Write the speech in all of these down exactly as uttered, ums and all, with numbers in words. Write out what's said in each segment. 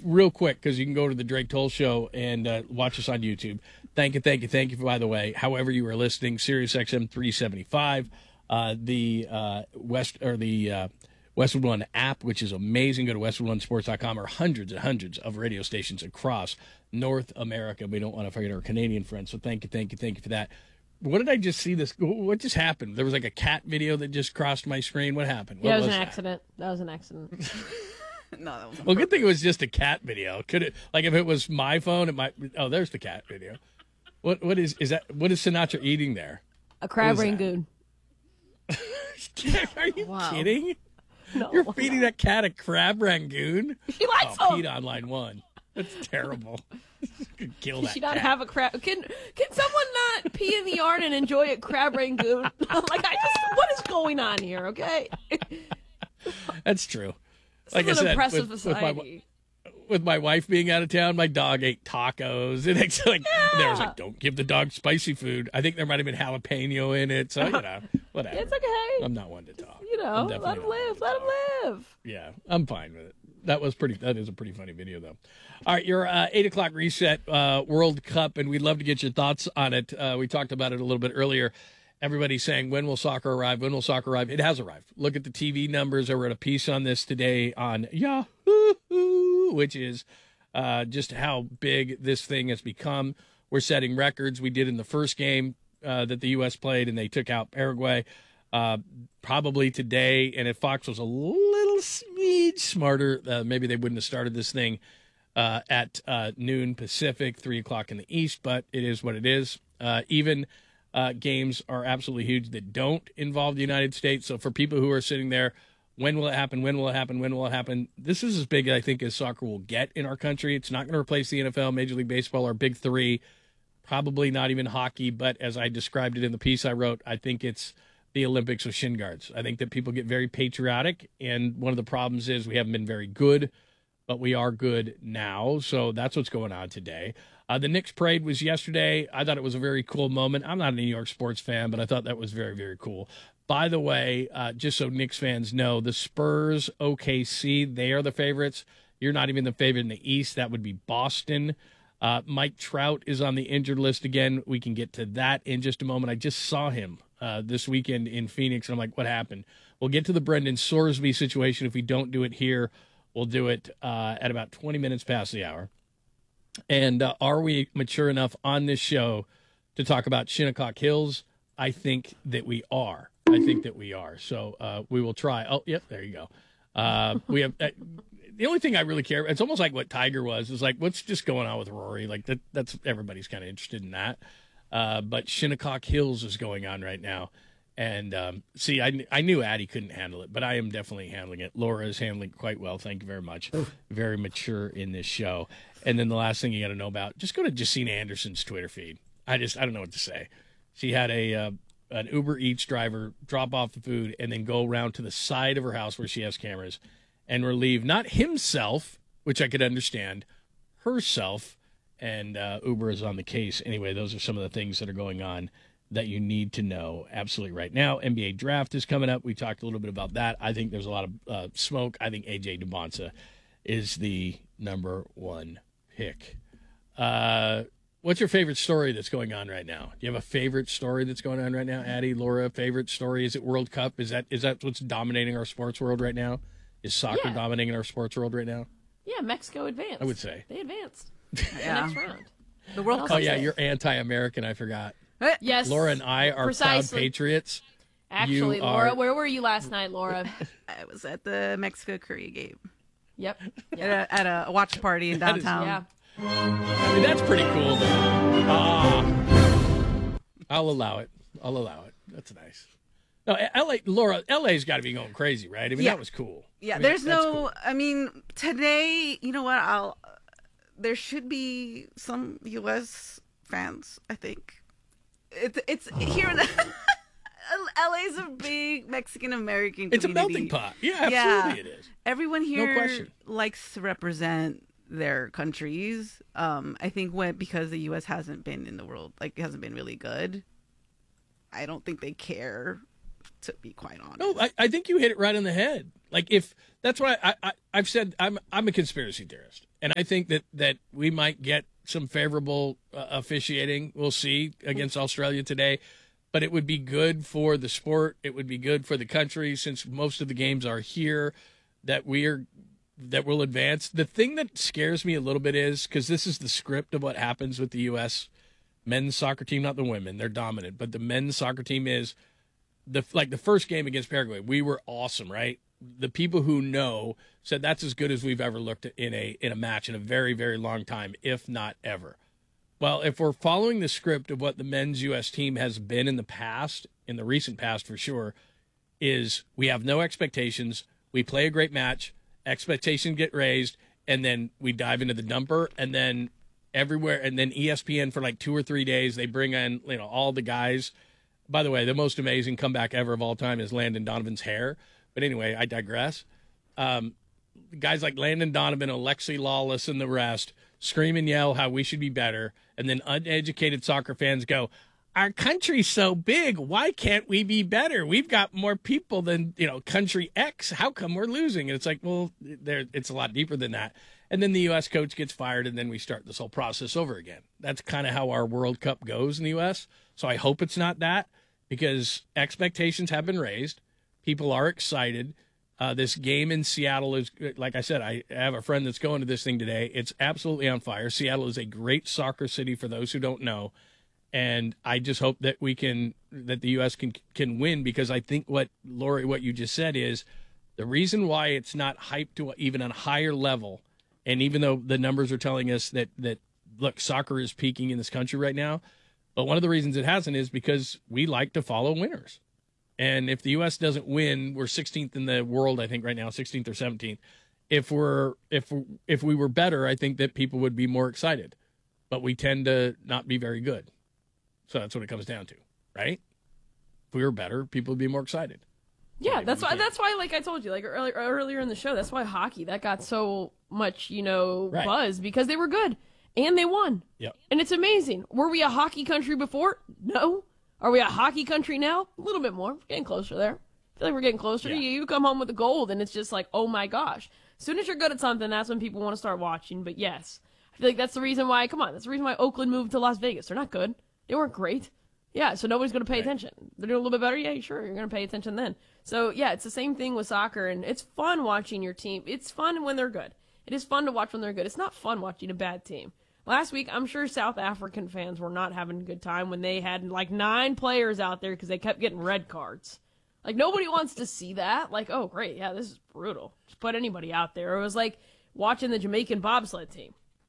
real quick, because you can go to the Drake Toll Show and uh, watch us on YouTube. Thank you, thank you, thank you, by the way. However you are listening, Sirius X M three seventy-five, uh, the uh, West or the uh, Westwood One app, which is amazing. Go to westwood one sports dot com, or hundreds and hundreds of radio stations across North America. We don't want to forget our Canadian friends, so thank you, thank you, thank you for that. What did I just see? This what just happened? There was like a cat video that just crossed my screen. What happened? What yeah, it was, was an that? accident. That was an accident. No, that wasn't. Well, good thing it was just a cat video. Could it, like, if it was my phone, it might. Oh, there's the cat video. What what is is that? What is Sinatra eating there? A crab What is rangoon. Are you Wow. kidding? No, You're feeding that cat a crab rangoon? She likes Oh, them. Pete on line one. That's terrible. Could kill Can that she not cat. have a crab? Can Can someone not pee in the yard and enjoy a crab rangoon? Like, I just, what is going on here? Okay, That's true. this Like is I an said, oppressive with, with my society. with my wife being out of town, my dog ate tacos, and it's like and there was like, don't give the dog spicy food. I think there might have been jalapeno in it, so you know, whatever. It's okay. I'm not one to talk. You know, I'm let definitely him not one live. to Let him talk. live. Yeah, I'm fine with it. That was pretty. That is a pretty funny video, though. All right, your uh, eight o'clock reset uh, World Cup, and we'd love to get your thoughts on it. Uh, we talked about it a little bit earlier. Everybody's saying, when will soccer arrive? When will soccer arrive? It has arrived. Look at the T V numbers. I wrote a piece on this today on Yahoo, which is uh, just how big this thing has become. We're setting records. We did in the first game uh, that the U S played, and they took out Paraguay. Uh, probably today, and if Fox was a little smidge smarter, uh, maybe they wouldn't have started this thing uh, at uh, noon Pacific, three o'clock in the East, but it is what it is. Uh, even uh, games are absolutely huge that don't involve the United States. So for people who are sitting there, when will it happen? When will it happen? When will it happen? This is as big, I think, as soccer will get in our country. It's not going to replace the N F L, Major League Baseball, our big three, probably not even hockey, but as I described it in the piece I wrote, I think it's the Olympics with shin guards. I think that people get very patriotic, and one of the problems is we haven't been very good, but we are good now. So that's what's going on today. Uh, the Knicks parade was yesterday. I thought it was a very cool moment. I'm not a New York sports fan, but I thought that was very, very cool. By the way, uh, just so Knicks fans know, the Spurs, O K C, they are the favorites. You're not even the favorite in the East. That would be Boston. Uh, Mike Trout is on the injured list again. We can get to that in just a moment. I just saw him uh, this weekend in Phoenix, and I'm like, what happened? We'll get to the Brendan Sorsby situation. If we don't do it here, we'll do it uh, at about twenty minutes past the hour. And uh, are we mature enough on this show to talk about Shinnecock Hills? I think that we are. I think that we are. So uh, we will try. Oh, yep, there you go. Uh, we have uh, the only thing I really care. It's almost like what Tiger was. Is like, what's just going on with Rory? Like that. That's everybody's kind of interested in that. Uh, but Shinnecock Hills is going on right now. And um, see, I, I knew Addie couldn't handle it, but I am definitely handling it. Laura is handling it quite well. Thank you very much. Very mature in this show. And then the last thing you got to know about, just go to Jacina Anderson's Twitter feed. I just, I don't know what to say. She had a uh, an Uber Eats driver drop off the food and then go around to the side of her house where she has cameras and relieve not himself, which I could understand, herself. And uh, Uber is on the case. Anyway, those are some of the things that are going on that you need to know absolutely right now. N B A draft is coming up. We talked a little bit about that. I think there's a lot of uh, smoke. I think A J Dubonsa is the number one pick. Uh, what's your favorite story that's going on right now? Do you have a favorite story that's going on right now, Addie, Laura? Favorite story? Is it World Cup? Is that is that what's dominating our sports world right now? Is soccer Yeah. dominating our sports world right now? Yeah, Mexico advanced. I would say. They advanced. Yeah. The next round. The World What Cup. Oh, else yeah, is you're there? anti-American. I forgot. Yes. Laura and I are Precisely. proud patriots. Actually, You Laura, are- where were you last night, Laura? I was at the Mexico Korea game Yep. at Yeah. a, at a watch party in That is- downtown. Yeah. I mean, that's pretty cool, though. Ah, I'll allow it. I'll allow it. That's nice. No, L A, Laura, L A's got to be going crazy, right? I mean, Yeah. that was cool. Yeah, I mean, there's that's no. cool. I mean, today, you know what? I'll. There should be some U S fans. I think it's it's here in L A's a big Mexican American community. It's a melting pot. Yeah, Yeah. absolutely it is. Everyone here question. likes to represent their countries. Um, I think when because the U S hasn't been in the world, like hasn't been really good. I don't think they care. To be quite honest. No, I, I think you hit it right on the head. Like if that's why I, I I've said I'm I'm a conspiracy theorist, And I think that, that we might get some favorable uh, officiating. We'll see against Australia today. But it would be good for the sport. It would be good for the country, since most of the games are here, that we are that will advance. The thing that scares me a little bit is, because this is the script of what happens with the U S men's soccer team, not the women. They're dominant. But the men's soccer team is, the like the first game against Paraguay, we were awesome, right? The people who know said that's as good as we've ever looked at in a in a match in a very, very long time, if not ever. Well, if we're following the script of what the men's U S team has been in the past, in the recent past for sure, is we have no expectations. We play a great match, expectations get raised, and then we dive into the dumper, and then everywhere, and then E S P N for like two or three days, they bring in, you know, all the guys. By the way, the most amazing comeback ever of all time is Landon Donovan's hair. But anyway, I digress. Um, guys like Landon Donovan, Alexi Lawless, and the rest scream and yell how we should be better, and then uneducated soccer fans go, our country's so big, why can't we be better? We've got more people than, you know, country X. How come we're losing? And it's like, well, there, it's a lot deeper than that. And then the U S coach gets fired, and then we start this whole process over again. That's kind of how our World Cup goes in the U S. So I hope it's not that, because expectations have been raised. People are excited. Uh, this game in Seattle is, like I said, I have a friend that's going to this thing today. It's absolutely on fire. Seattle is a great soccer city for those who don't know. And I just hope that we can, that the U S can can win, because I think what, Lori, what you just said is the reason why it's not hyped to even a higher level. And even though the numbers are telling us that, that, look, soccer is peaking in this country right now, but one of the reasons it hasn't is because we like to follow winners. And if the U S doesn't win, we're sixteenth in the world, I think right now, sixteenth or seventeenth. If we're if if we were better, I think that people would be more excited. But we tend to not be very good. So that's what it comes down to, right? If we were better, people would be more excited. Yeah, that's why. That's why, like I told you, like earlier earlier in the show, that's why hockey that got so much, you know, right. buzz, because they were good and they won. Yep. And it's amazing. Were we a hockey country before? No. Are we a hockey country now? A little bit more. We're getting closer there. I feel like we're getting closer. Yeah. You, you come home with the gold, and it's just like, oh my gosh. As soon as you're good at something, that's when people want to start watching. But yes, I feel like that's the reason why. Come on, that's the reason why Oakland moved to Las Vegas. They're not good. They weren't great. Yeah, so nobody's going to pay right. attention. They're doing a little bit better. Yeah, sure, you're going to pay attention then. So yeah, it's the same thing with soccer, and it's fun watching your team. It's fun when they're good. It is fun to watch when they're good. It's not fun watching a bad team. Last week, I'm sure South African fans were not having a good time when they had like nine players out there because they kept getting red cards. Like, nobody wants to see that. Like, oh, great, yeah, this is brutal. Just put anybody out there. It was like watching the Jamaican bobsled team.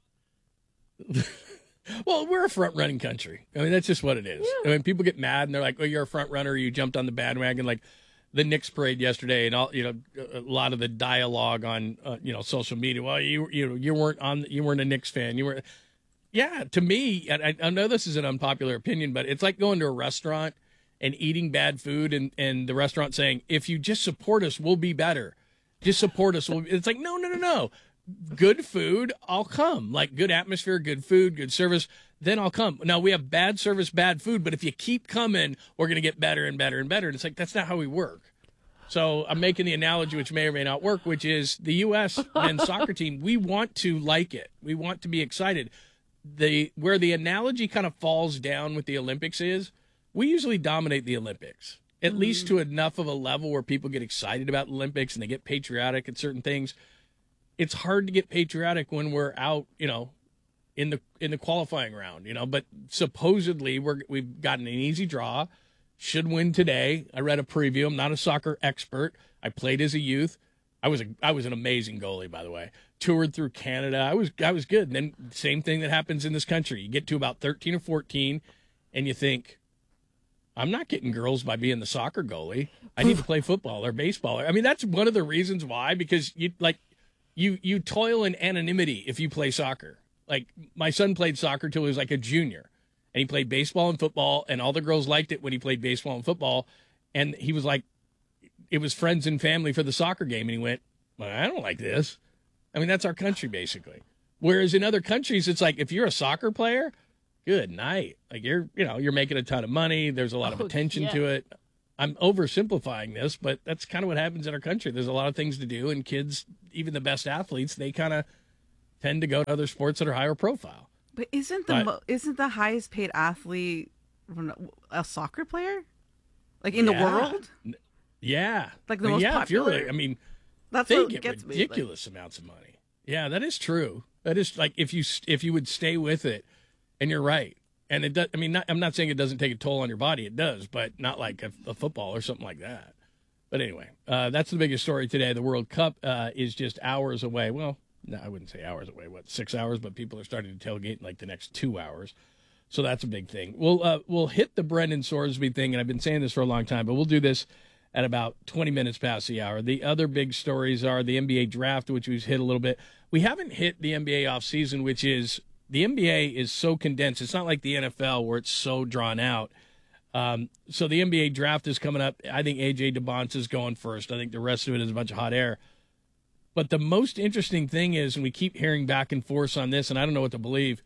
Well, we're a front-running country. I mean, that's just what it is. Yeah. I mean, people get mad, and they're like, oh, you're a front-runner, you jumped on the bandwagon. Like the Knicks parade yesterday, and all, you know, a lot of the dialogue on, uh, you know, social media. Well, you you you weren't on, you weren't a Knicks fan. You were, yeah. To me, I, I know this is an unpopular opinion, but it's like going to a restaurant and eating bad food, and and the restaurant saying, if you just support us, we'll be better. Just support us. We'll be. It's like, no, no, no, no. Good food, I'll come. Like good atmosphere, good food, good service, then I'll come. Now, we have bad service, bad food, but if you keep coming, we're going to get better and better and better. And it's like, that's not how we work. So I'm making the analogy, which may or may not work, which is the U S men's soccer team, we want to like it. We want to be excited. The Where the analogy kind of falls down with the Olympics is we usually dominate the Olympics, at mm-hmm. least to enough of a level where people get excited about the Olympics and they get patriotic at certain things. It's hard to get patriotic when we're out, you know, in the in the qualifying round, you know. But supposedly we're we've gotten an easy draw, should win today. I read a preview. I'm not a soccer expert. I played as a youth. I was a I was an amazing goalie, by the way. Toured through Canada. I was I was good. And then same thing that happens in this country. You get to about thirteen or fourteen, and you think, I'm not getting girls by being the soccer goalie. I need to play football or baseball. I mean, that's one of the reasons why, because you like. You you toil in anonymity if you play soccer. Like, my son played soccer till he was like a junior. And he played baseball and football, and all the girls liked it when he played baseball and football. And he was like, it was friends and family for the soccer game. And he went, well, I don't like this. I mean, that's our country, basically. Whereas in other countries, it's like, if you're a soccer player, good night. Like, you're, you know, you're making a ton of money. There's a lot of Oh, attention yeah. to it. I'm oversimplifying this, but that's kind of what happens in our country. There's a lot of things to do, and kids, even the best athletes, they kind of tend to go to other sports that are higher profile. But isn't the But- mo- isn't the highest paid athlete a soccer player? Like in the Yeah. world? Yeah. Like the I mean, most yeah, if you're popular? really, I mean, That's they what get gets me. ridiculous amounts of money. Yeah, that is true. That is like if you if you would stay with it, and you're right. And it does. I mean, not, I'm not saying it doesn't take a toll on your body. It does, but not like a, a football or something like that. But anyway, uh, that's the biggest story today. The World Cup uh, is just hours away. Well, no, I wouldn't say hours away. What, six hours? But people are starting to tailgate in like the next two hours. So that's a big thing. We'll uh, we'll hit the Brendan Sorsby thing, and I've been saying this for a long time, but we'll do this at about twenty minutes past the hour. The other big stories are the N B A draft, which we've hit a little bit. We haven't hit the N B A offseason, which is the N B A is so condensed. It's not like the N F L where it's so drawn out. Um, so the N B A draft is coming up. I think A J DeBonce is going first. I think the rest of it is a bunch of hot air. But the most interesting thing is, and we keep hearing back and forth on this, and I don't know what to believe,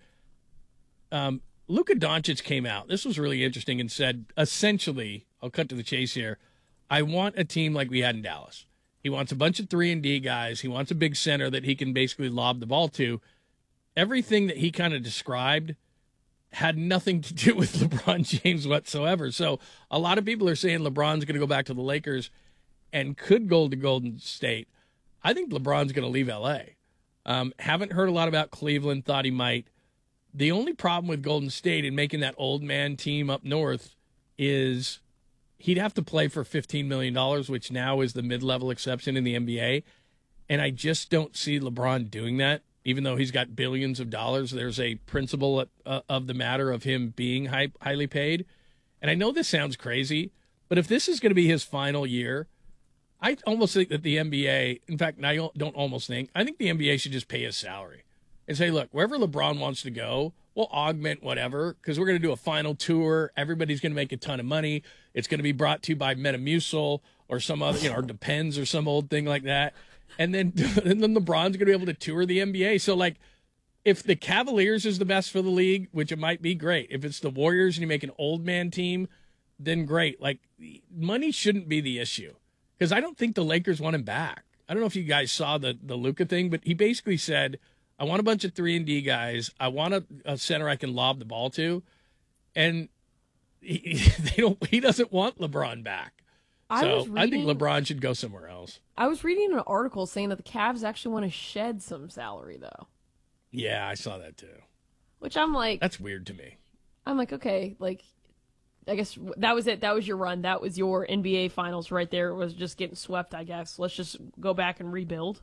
um, Luka Doncic came out. This was really interesting and said, essentially, I'll cut to the chase here, I want a team like we had in Dallas. He wants a bunch of three and D guys. He wants a big center that he can basically lob the ball to. Everything that he kind of described had nothing to do with LeBron James whatsoever. So a lot of people are saying LeBron's going to go back to the Lakers and could go to Golden State. I think LeBron's going to leave L A. Um, haven't heard a lot about Cleveland, thought he might. The only problem with Golden State in making that old man team up north is he'd have to play for fifteen million dollars, which now is the mid-level exception in the N B A. And I just don't see LeBron doing that, even though he's got billions of dollars. There's a principle uh, of the matter of him being high, highly paid. And I know this sounds crazy, but if this is going to be his final year, I almost think that the N B A, in fact, I don't don't almost think, I think the N B A should just pay his salary and say, look, wherever LeBron wants to go, we'll augment whatever, because we're going to do a final tour. Everybody's going to make a ton of money. It's going to be brought to you by Metamucil or some other, you know, or Depends or some old thing like that. And then, and then LeBron's going to be able to tour the N B A. So, like, if the Cavaliers is the best for the league, which it might be, great. If it's the Warriors and you make an old man team, then great. Like, money shouldn't be the issue, because I don't think the Lakers want him back. I don't know if you guys saw the, the Luka thing, but he basically said, I want a bunch of three and D guys. I want a, a center I can lob the ball to. And he, they don't. He doesn't want LeBron back. I So was I think reading- LeBron should go somewhere else. I was reading an article saying that the Cavs actually want to shed some salary, though. Yeah, I saw that too. Which I'm like, That's weird to me. I'm like, okay, like, I guess that was it. That was your run. That was your N B A Finals right there. It was just getting swept, I guess. Let's just go back and rebuild.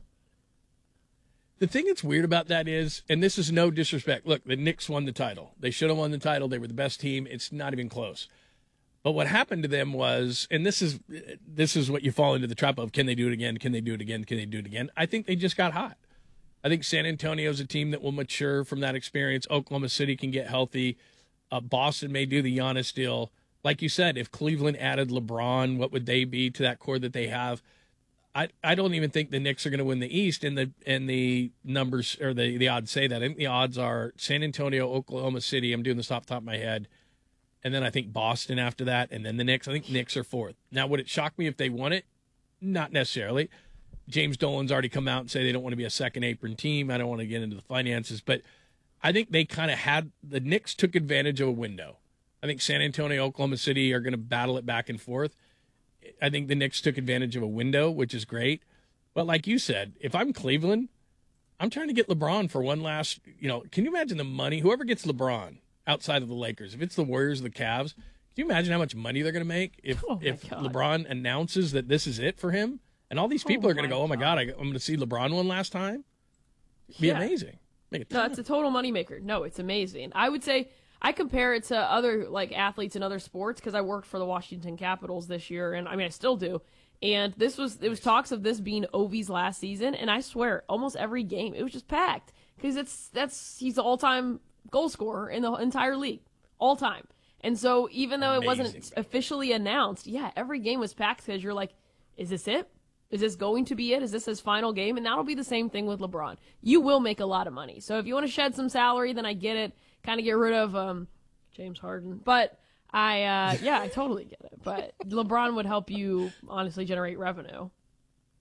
The thing that's weird about that is, and this is no disrespect, look, the Knicks won the title. They should have won the title. They were the best team. It's not even close. But what happened to them was, and this is this is what you fall into the trap of, can they do it again? Can they do it again? Can they do it again? I think they just got hot. I think San Antonio is a team that will mature from that experience. Oklahoma City can get healthy. Uh, Boston may do the Giannis deal. Like you said, if Cleveland added LeBron, what would they be to that core that they have? I, I don't even think the Knicks are going to win the East, and the and the numbers or the, the odds say that. I think the odds are San Antonio, Oklahoma City. I'm doing this off the top of my head, and then I think Boston after that, and then the Knicks. I think Knicks are fourth. Now, would it shock me if they won it? Not necessarily. James Dolan's already come out and say they don't want to be a second apron team. I don't want to get into the finances, but I think they kind of had the Knicks took advantage of a window. I think San Antonio, Oklahoma City are going to battle it back and forth. I think the Knicks took advantage of a window, which is great. But like you said, if I'm Cleveland, I'm trying to get LeBron for one last, you know, can you imagine the money? Whoever gets LeBron outside of the Lakers, if it's the Warriors or the Cavs, can you imagine how much money they're going to make if, Oh my if God. LeBron announces that this is it for him? And all these people Oh are going to my go, oh my God. God, I, I'm going to see LeBron one last time? It'd be Yeah. amazing. Make a No, ton. it's a total moneymaker. No, it's amazing. I would say I compare it to other like athletes in other sports because I worked for the Washington Capitals this year, and I mean I still do. And this was it was talks of this being Ovi's last season, and I swear almost every game it was just packed because it's that's he's the all time goal scorer in the entire league, all time. And so even though it wasn't Amazing. officially announced, yeah, every game was packed because you're like, is this it? Is this going to be it? Is this his final game? And that'll be the same thing with LeBron. You will make a lot of money. So if you want to shed some salary, then I get it. Kind of get rid of um, James Harden. But I, uh, yeah, I totally get it. But LeBron would help you honestly generate revenue.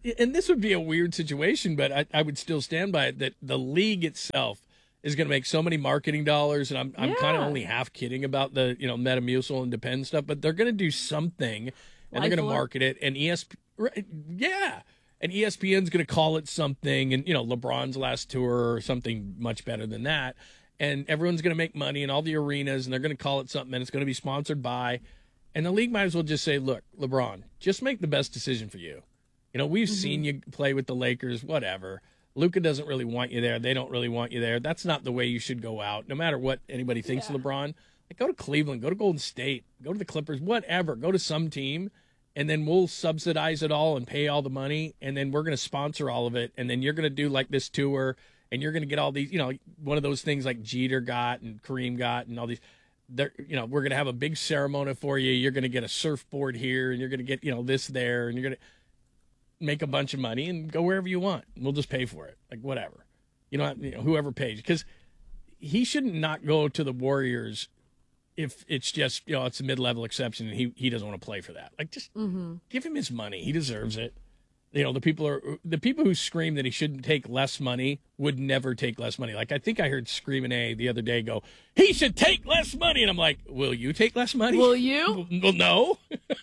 and this would be a weird situation, but I, I would still stand by it that the league itself is going to make so many marketing dollars, and I'm I'm Yeah. kind of only half kidding about the you know Metamucil and Depend stuff, but they're going to do something, and they're going to Life Alert. market it, and E S P, right, yeah, and E S P N's going to call it something, and you know LeBron's last tour or something much better than that, and everyone's going to make money in all the arenas, and they're going to call it something, and it's going to be sponsored by, and the league might as well just say, look, LeBron, just make the best decision for you. You know, we've seen you play with the Lakers, whatever. Luka doesn't really want you there. They don't really want you there. That's not the way you should go out, no matter what anybody thinks Yeah. of LeBron. Like, go to Cleveland, go to Golden State, go to the Clippers, whatever. Go to some team, and then we'll subsidize it all and pay all the money, and then we're going to sponsor all of it, and then you're going to do, like, this tour, and you're going to get all these, you know, one of those things like Jeter got and Kareem got and all these. They're, you know, we're going to have a big ceremony for you. You're going to get a surfboard here, and you're going to get, you know, this there, and you're going to make a bunch of money and go wherever you want. We'll just pay for it, like whatever. You know, you know whoever pays. Because he shouldn't not go to the Warriors if it's just, you know, it's a mid-level exception and he, he doesn't want to play for that. Like, just Mm-hmm. give him his money. He deserves it. You know, the people are the people who scream that he shouldn't take less money would never take less money. Like, I think I heard Screamin' A the other day go, he should take less money. And I'm like, will you take less money? Will you? Well, no.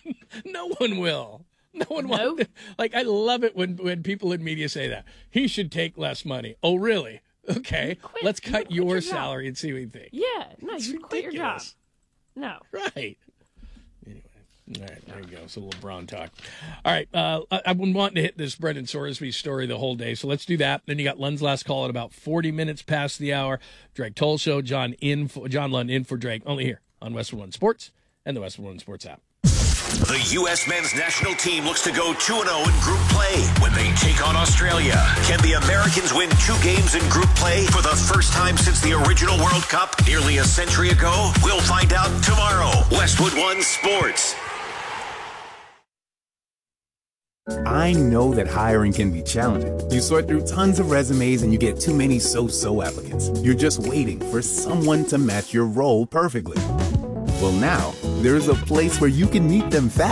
No one will. No one No? wants to. Like, I love it when, when people in media say that. He should take less money. Oh, really? Okay. Quit- Let's you cut quit your your job. salary and see what you think. Yeah, no, It's you quit your job. ridiculous. No. Right. Anyway. All right, there you go. It's a little LeBron talk. All right, uh, I, I've been wanting to hit this Brendan Sorsby story the whole day, so let's do that. Then you got Lund's last call at about forty minutes past the hour. Drake Toll Show, John in for, John Lund in for Drake, only here on Westwood One Sports and the Westwood One Sports app. The U S men's national team looks to go two and oh in group play when they take on Australia. Can the Americans win two games in group play for the first time since the original World Cup nearly a century ago? We'll find out tomorrow. Westwood One Sports. I know that hiring can be challenging. You sort through tons of resumes and you get too many so-so applicants. You're just waiting for someone to match your role perfectly. Well, now, there's a place where you can meet them fast.